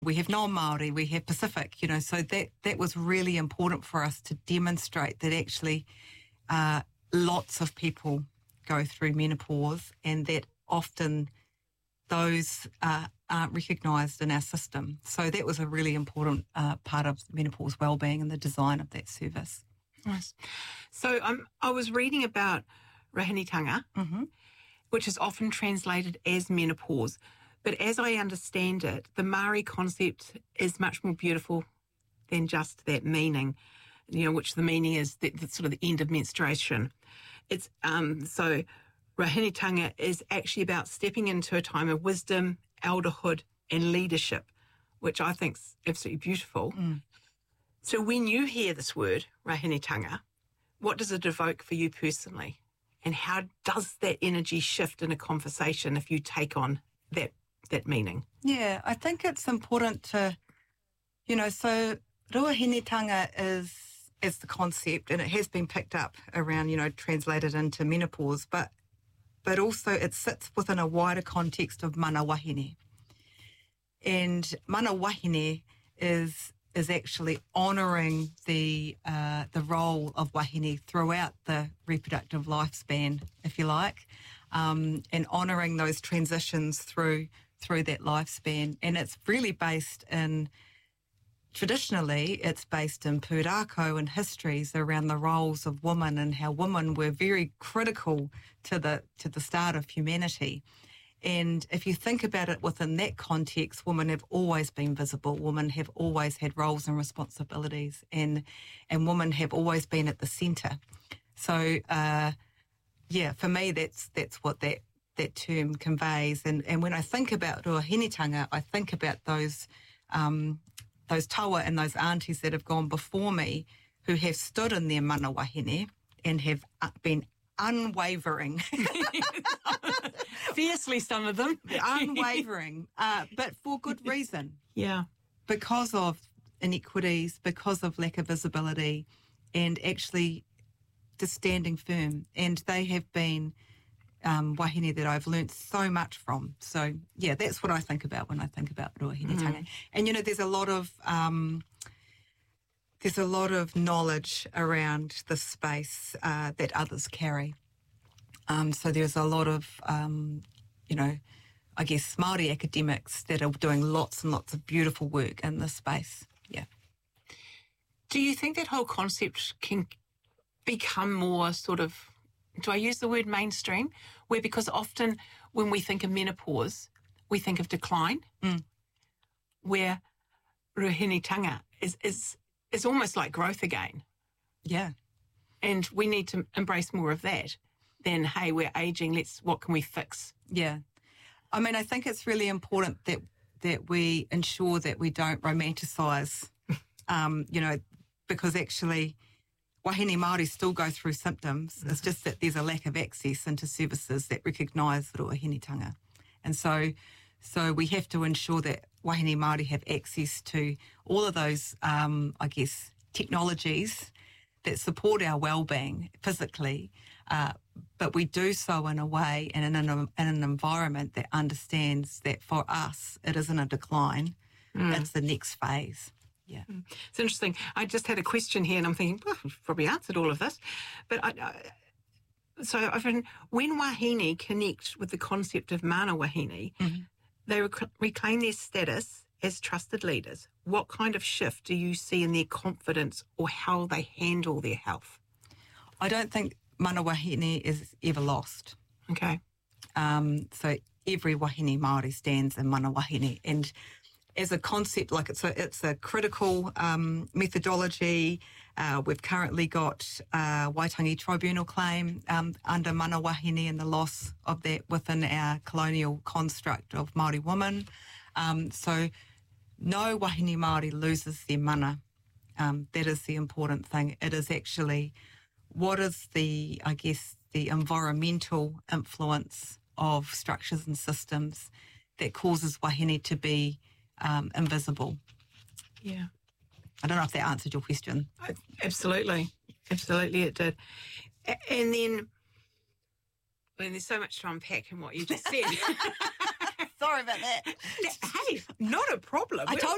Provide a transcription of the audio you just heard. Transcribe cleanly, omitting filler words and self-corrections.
we have non-Māori, we have Pacific, so that was really important for us to demonstrate that actually lots of people go through menopause and that often those aren't recognised in our system. So that was a really important part of menopause wellbeing and the design of that service. Nice. So I was reading about Rahinitanga, which is often translated as menopause. But as I understand it, the Māori concept is much more beautiful than just that meaning, which the meaning is the sort of the end of menstruation. It's so Rahinitanga is actually about stepping into a time of wisdom, elderhood and leadership, which I think is absolutely beautiful. So when you hear this word, Rahinitanga, what does it evoke for you personally? And how does that energy shift in a conversation if you take on that meaning? Yeah, I think it's important to, so Ruahinitanga is the concept, and it has been picked up around, translated into menopause, but also it sits within a wider context of mana wahine. And mana wahine is actually honouring the role of wahine throughout the reproductive lifespan, if you like, and honouring those transitions through that lifespan. And it's really based in, traditionally, it's based in pūrākau and histories around the roles of women and how women were very critical to the start of humanity. And if you think about it within that context, women have always been visible. Women have always had roles and responsibilities, and women have always been at the centre. So, for me, that's what that term conveys. And when I think about Ruahinitanga, I think about those taua and those aunties that have gone before me who have stood in their mana wahine and have been unwavering. Fiercely, some of them. Unwavering, but for good reason. Yeah. Because of inequities, because of lack of visibility, and actually just standing firm. And they have been wahine that I've learnt so much from. So, yeah, that's what I think about when I think about Ruahinitanga. And, there's a lot of knowledge around the space that others carry. So there's a lot of, I guess, Māori academics that are doing lots and lots of beautiful work in this space. Yeah. Do you think that whole concept can become more sort of, do I use the word mainstream? Where, because often when we think of menopause, we think of decline, where Ruahinitanga is almost like growth again. Yeah. And we need to embrace more of that than, hey, we're ageing, what can we fix? Yeah. I mean, I think it's really important that we ensure that we don't romanticise, because actually wahine Māori still go through symptoms. It's just that there's a lack of access into services that recognise Ruahinitanga. And so we have to ensure that wahine Māori have access to all of those, technologies that support our well-being physically, but we do so in a way and in an environment that understands that for us it isn't a decline, it's the next phase. Yeah. It's interesting. I just had a question here and I'm thinking, well, you've probably answered all of this. But when wahine connect with the concept of mana wahine, they reclaim their status as trusted leaders. What kind of shift do you see in their confidence or how they handle their health? I don't think mana wahine is ever lost. Okay. So every wahine Māori stands in mana wahine, and as a concept, like it's a critical methodology. We've currently got Waitangi Tribunal claim under mana wahine and the loss of that within our colonial construct of Māori women. So no wahine Māori loses their mana. That is the important thing. It is actually what is the environmental influence of structures and systems that causes wahine to be invisible. Yeah. I don't know if that answered your question. Absolutely. Absolutely it did. And then, there's so much to unpack in what you just said. Sorry about that. Hey, not a problem. I told